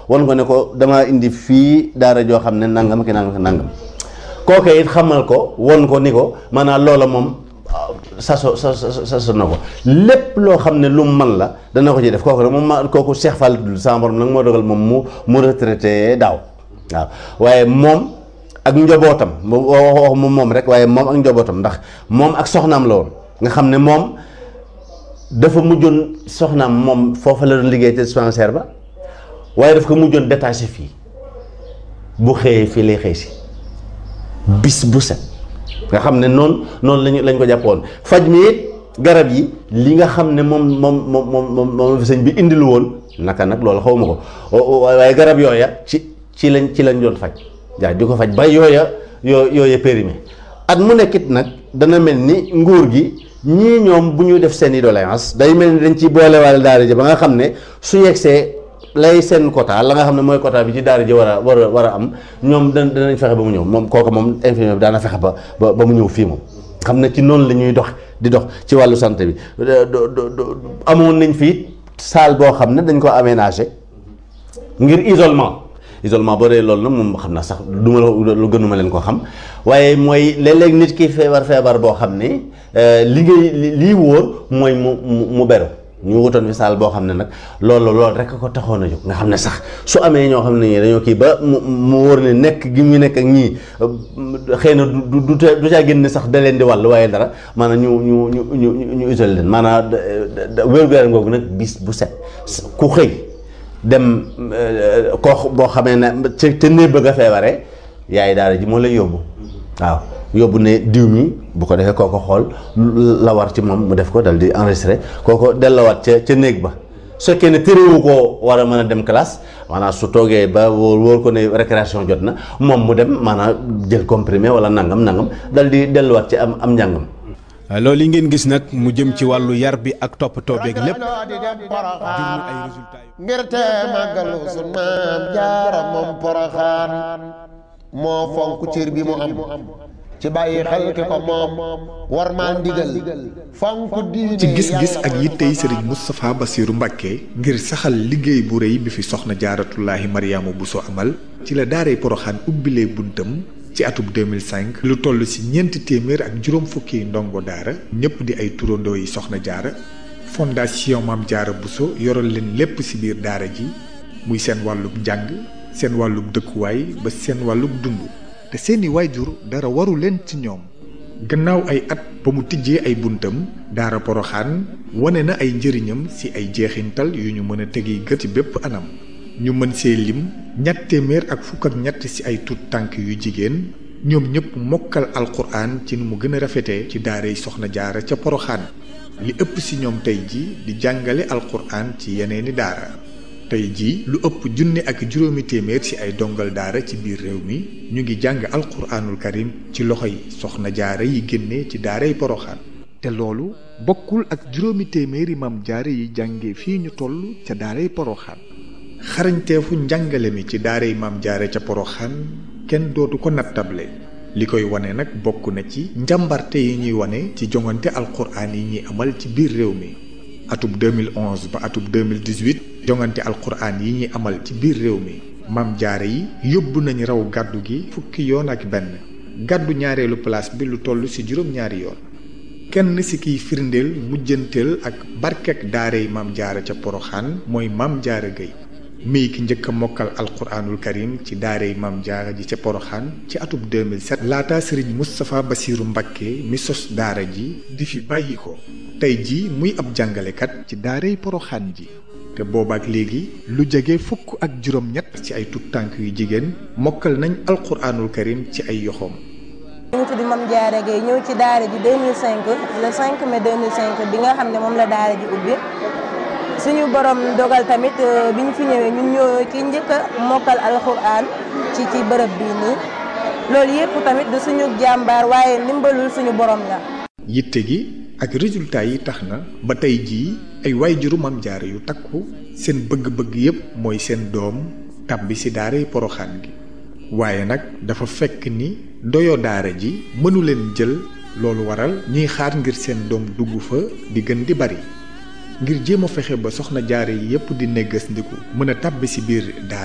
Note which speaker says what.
Speaker 1: wan ko ne ko damaa indi fii daara joo xam ne nangam ki nangam ki nangam kooke it xamal ko won ko ni ko maanaam loola moom saso na ko lépp loo xam ne lu mu man la dana ko ci def kooku nag moom kooku Cheikh Fall dul sama borom nag moo dogal moom mu retraité daaw waaw waaye moom ak njobootam wax moom rek waaye moom ak njobootam ndax moom ak soxnaam la woon nga xam ne moom dafa mujjoon soxnaam moom foofa la doon liggéey te dispensaire ba waaye daf ko mujjoon détaché fii bu xëyee fii lay xëy si bis bu set nga xam ne noonu lañ ko jàppoon faj mi it garab yi li nga xam ne moom sëñ bi indilu woon naka nag loolu xaw ma ko waaye garab yooya ci lañ doon faj waaw di ko faj ba yooya périmé at mu nekkit nag dana mel ni nguur gi ñii ñoom bu ñu def seen i doléance day mel ni dañ ci boolewaale daara ji ba nga xam ne su yegsee lay seen quota la nga xam ne mooy quota bi ci daara ji war a am ñoom danañ fexe ba mu ñëw moom kooku moom infirmier bi daana fexe ba mu ñëw fii moom xam ne ci noonu la ñuy di dox ci wàllu santé bi amoon nañ fii salle boo xam ne dañ ko aménagé ngir isolement boo dee loolu nag moom xam naa sax lu gënuma leen ko xam waaye mooy léeg-léeg nit ki feebar boo xam ne lii wóor mooy mu beru ñu wutoon fi saal boo xam ne nag loolu rek ko taxoon a jóg nga xam ne sax su amee ñoo xam ne ñii dañoo kii ba mu wóor ne nekk gi mu nekk ak ñii xëy na du caa génn sax da leen di wàll waaye dara maanaam ñu isolé leen maanaam wér-gu-yaram googu nag bis bu set ku xëy dem koo boo xamee ne ca néeg bëgg a feebaree yaay daara ji moo lay yóbbu waaw yóbbu ne diw mi bu ko defee kooko xool la war ci moom mu def ko dal di enregistré kooko dellawaat ca néeg ba su fekkee ne téréwu koo war a mën a dem classe maanaam su toogee ba wóor ko ne récréation jot na moom mu dem maanaam jël comprimé wala nangam dal di delluwaat ci am njàngam.
Speaker 2: loolu yi ngeen gis nag mu jëm ci wàllu yar bi ak toppatoo beeg lépp jur ay résultats
Speaker 3: ngir te màggalu sun maam jaara moom Poroxaan moo fonk cër bi mu am ci bàyyi xel ki ko moom war maa ndigal fonk diine
Speaker 4: ci gis-gis ak yittey sëriñ Moustapha Bassirou Mbacké ngir saxal liggéey bu rëy bi fi soxna jaaratullaahi Mariama Bousso amal ci la daaray Poroxaan ubbilee buntam ci atub 2005 lu toll ci 400 ak juróom fukki ndongo daara ñëpp di ay turandoo yi soxna jaara fondation Maam Jaara Bousso yoral leen lépp ci biir daara ji muy seen wàllub njàng seen wàllub dëkkuwaay ba seen wàllub dund te seeni waajur dara waru leen ci ñoom gannaaw ay at ba mu tijjee ay buntam daara Poroxaan wane na ay njëriñam ci ay jeexintal yu ñu mën a tegi gët ci bépp anam ñu mën see lim 253 ci ay tuut tànk yu jigéen ñoom ñëpp mokkal alquran ci nu mu gën a rafetee ci daaray soxna jaara ca Poroxaan li ëpp ci ñoom tey ji di jàngale alquran ci yeneeni daara tey ji lu ëpp 1,500 ci ay dongal daara ci biir réew mi ñu ngi jàng alquranul karim ci loxoy soxna jaara yi génne ci daaray Poroxaan te loolu bokkul ak 200 maam jaara yi jànge fii ñu toll ca daaray Poroxaan xarañteefu njàngale mi ci daaray maam jaare ca Poroxaan kenn dootu ko nattable li koy wane nag bokk na ci njàmbarte yi ñuy wane ci jongante alquran yi ñuy amal ci biir réew mi atub 2011 ba atub 2018 jongante alquran yi ñuy amal ci biir réew mi maam jaare yi yóbbu nañu raw gàddu gi fukki yoon ak benn gàddu ñaareelu place bi lu toll ci juróom-ñaari yoon kenn ci kiy firndeel mujjanteel ak barkek daaray maam jaare ca Poroxaan mooy maam jaara Gay mii ki njëkk a mokkal alquranul karim ci daaray maam jaara ji ca Poroxaan ci atub 2007 laata sëriñ Moustapha Bassirou Mbacké mi sos daara ji di fi bàyyi ko tey ji muy ab jàngalekat ci daaray Poroxaan ji te boobaak léegi lu jege fukk ak juróom-ñett ci ay tut tànk yu jigéen mokkal nañ alquranul karim ci ay yoxoom
Speaker 5: ñu ngi tudd Mame Diarra Gueye ñëw ci daara ji 2005 le 5 mai 2005 bi nga xam ne moom la daara ji ubbi suñu borom dogal tamit bi ñu fi ñëwee ñun ñoo ki njëkk a mokkal alxuraan ci bërëb bii nii loolu yëpp tamit du suñu jàmbaar waaye ndimbalul suñu borom la.
Speaker 4: yitte gi ak résultat yi tax na ba tey jii ay waajuru Mame Diarra yu takku seen bëgg-bëgg yépp mooy seen doom tàbbi ci daaray Poroxaan gi waaye nag dafa fekk ni doyo daara ji mënu leen jël loolu waral ñuy xaar ngir seen doom dugg fa di gën di bari ngir jéem a fexe ba soxna jaare yi yépp di néggas ndiku mën a tàbbi ci biir daara